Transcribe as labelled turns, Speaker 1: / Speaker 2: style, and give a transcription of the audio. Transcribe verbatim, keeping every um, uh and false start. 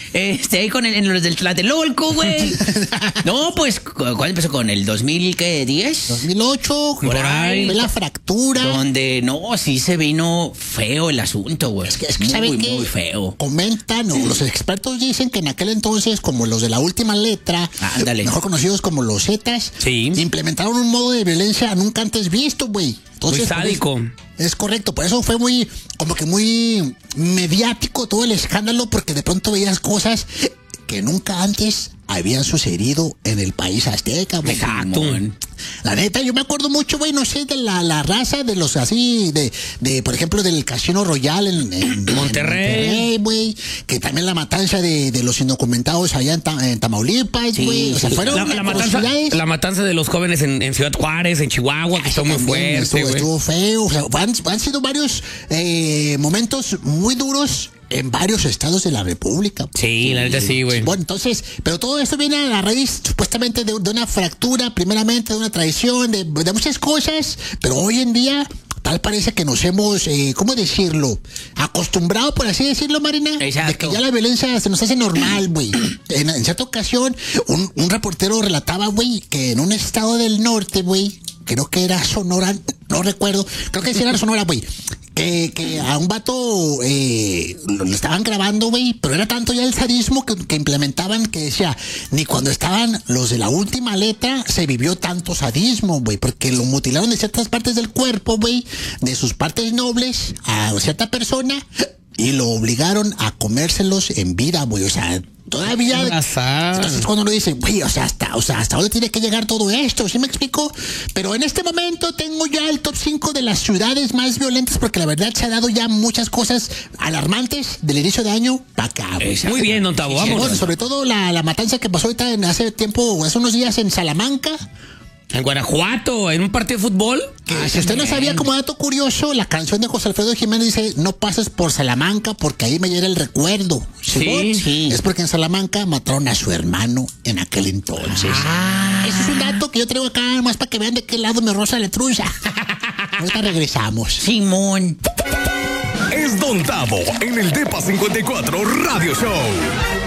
Speaker 1: Este, ahí con el, en los del Tlatelolco, güey. No, pues, ¿cuándo empezó? ¿Con el dos mil diez?
Speaker 2: dos mil ocho,
Speaker 1: Por ahí.
Speaker 2: fue la fractura.
Speaker 1: Donde, no, sí se vino feo el asunto, güey.
Speaker 2: Es que, es que
Speaker 1: muy,
Speaker 2: ¿saben
Speaker 1: muy,
Speaker 2: qué?
Speaker 1: muy feo.
Speaker 2: Comentan, o los expertos dicen que en aquel entonces, como los de la última letra,
Speaker 1: Ándale.
Speaker 2: mejor conocidos como los Zetas,
Speaker 1: Sí.
Speaker 2: implementaron un modo de violencia nunca antes visto, güey.
Speaker 3: Muy sádico.
Speaker 2: Es, es correcto, por eso fue muy, como que muy mediático todo el escándalo, porque de pronto veías cosas que nunca antes habían sucedido en el país azteca, güey.
Speaker 1: Exacto.
Speaker 2: La neta, yo me acuerdo mucho, güey, no sé, de la, la raza de los así, de, de por ejemplo, del Casino Royal en, en
Speaker 3: Monterrey,
Speaker 2: güey, que también la matanza de, de los indocumentados allá en, Ta, en Tamaulipas,
Speaker 1: Sí,
Speaker 2: güey. O sea,
Speaker 1: sí.
Speaker 2: fueron
Speaker 3: La, la matanza, la matanza de los jóvenes en, en Ciudad Juárez, en Chihuahua, que estuvo muy fuerte,
Speaker 2: estuvo,
Speaker 3: güey.
Speaker 2: estuvo feo. O sea, han, han sido varios eh, momentos muy duros en varios estados de la República.
Speaker 3: Sí, la neta sí, güey.
Speaker 2: Bueno, entonces, pero todo esto viene a la raíz supuestamente de, de una fractura, primeramente de una traición, de, de muchas cosas, pero hoy en día tal parece que nos hemos, eh, ¿cómo decirlo? Acostumbrado, por así decirlo, Marina.
Speaker 1: Exacto.
Speaker 2: De que ya la violencia se nos hace normal, güey. En, en cierta ocasión, un, un reportero relataba, güey, que en un estado del norte, güey, creo que era Sonora, no recuerdo, creo que sí era Sonora, güey, que, que a un vato eh, lo, lo estaban grabando, güey, pero era tanto ya el sadismo que, que implementaban que decía, ni cuando estaban los de la última letra se vivió tanto sadismo, güey, porque lo mutilaron de ciertas partes del cuerpo, güey, de sus partes nobles a cierta persona y lo obligaron a comérselos en vida, güey, o sea, todavía. Entonces cuando uno dice, güey, o sea, hasta, o sea, hasta dónde tiene que llegar todo esto, ¿sí me explico? Pero en este momento tengo ya el top cinco de las ciudades más violentas, porque la verdad se ha dado ya muchas cosas alarmantes del inicio de año para acá, güey.
Speaker 3: Muy bien, don Tavo, vamos.
Speaker 2: Bueno, sobre todo la, la matanza que pasó ahorita en, hace tiempo, hace unos días en Salamanca.
Speaker 3: En Guanajuato, en un partido de fútbol.
Speaker 2: Que ah, si usted no sabía, como dato curioso, la canción de José Alfredo Jiménez dice, no pases por Salamanca porque ahí me llega el recuerdo.
Speaker 3: Sí,
Speaker 1: sí.
Speaker 2: Es porque en Salamanca mataron a su hermano en aquel entonces.
Speaker 1: Ah.
Speaker 2: Ese es un dato que yo traigo acá más para que vean de qué lado me roza la trucha. Ahorita regresamos.
Speaker 1: Simón.
Speaker 4: Es Don Tavo en el Depa cincuenta y cuatro Radio Show.